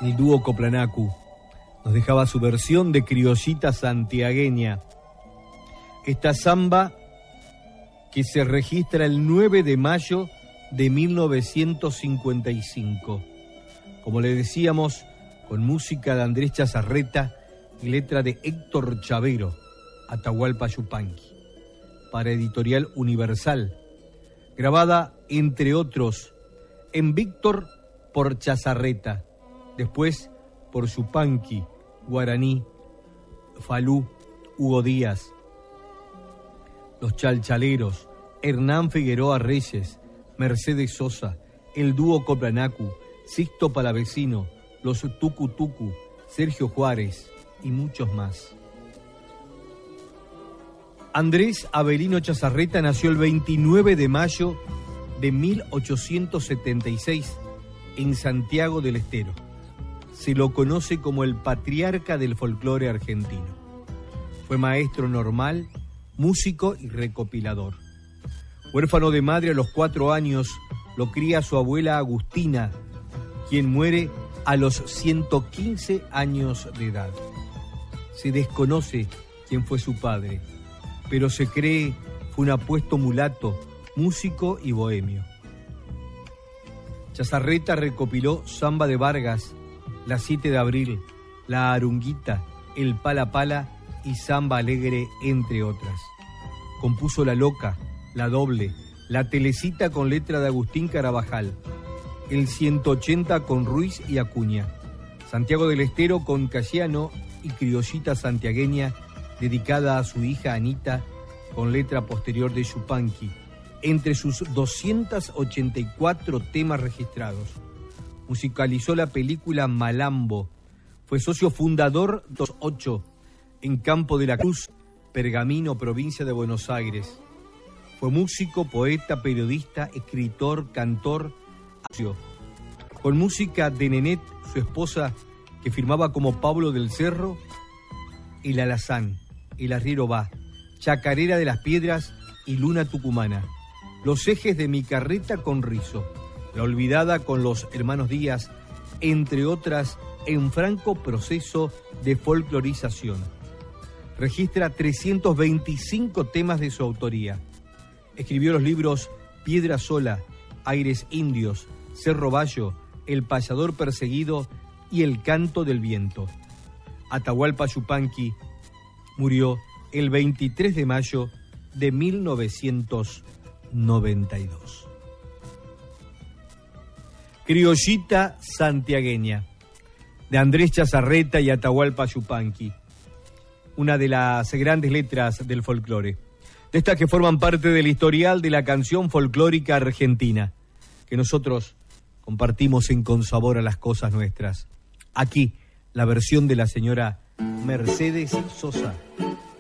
el dúo Coplanacu nos dejaba su versión de criollita santiagueña. Esta samba que se registra el 9 de mayo de 1955. Como le decíamos, con música de Andrés Chazarreta y letra de Héctor Chavero, Atahualpa Yupanqui, para Editorial Universal, grabada, entre otros, en Víctor por Chazarreta, después por Yupanqui, Guaraní, Falú, Hugo Díaz, los Chalchaleros, Hernán Figueroa Reyes, Mercedes Sosa, el dúo Coplanacu, Sixto Palavecino, los Tucu Tucu, Sergio Juárez y muchos más. Andrés Avelino Chazarreta nació el 29 de mayo de 1876 en Santiago del Estero. Se lo conoce como el patriarca del folclore argentino. Fue maestro normal, músico y recopilador. Huérfano de madre a los 4 años, lo cría su abuela Agustina, quien muere a los 115 años de edad. Se desconoce quién fue su padre, pero se cree fue un apuesto mulato, músico y bohemio. Chazarreta recopiló Samba de Vargas, La 7 de Abril, La Arunguita, El Pala Pala y Samba Alegre, entre otras. Compuso La Loca, La Doble, La Telecita con letra de Agustín Carabajal, El 180 con Ruiz y Acuña, Santiago del Estero con Cayano y Criollita santiagueña dedicada a su hija Anita con letra posterior de Yupanqui, entre sus 284 temas registrados. Musicalizó la película Malambo, fue socio fundador de los 8 en Campo de la Cruz, Pergamino, provincia de Buenos Aires. Fue músico, poeta, periodista, escritor, cantor. Con música de Nenet, su esposa, que firmaba como Pablo del Cerro, El Alazán, El Arriero Va, Chacarera de las Piedras y Luna Tucumana. Los Ejes de mi Carreta con Rizo, La Olvidada con los Hermanos Díaz, entre otras, en franco proceso de folclorización. Registra 325 temas de su autoría. Escribió los libros Piedra Sola, Aires Indios, Cerro Bayo, El Payador Perseguido y El Canto del Viento. Atahualpa Yupanqui murió el 23 de mayo de 1992. Criollita santiagueña, de Andrés Chazarreta y Atahualpa Yupanqui, una de las grandes letras del folclore, de estas que forman parte del historial de la canción folclórica argentina, que nosotros compartimos en Con Sabor a las Cosas Nuestras. Aquí, la versión de la señora Mercedes Sosa.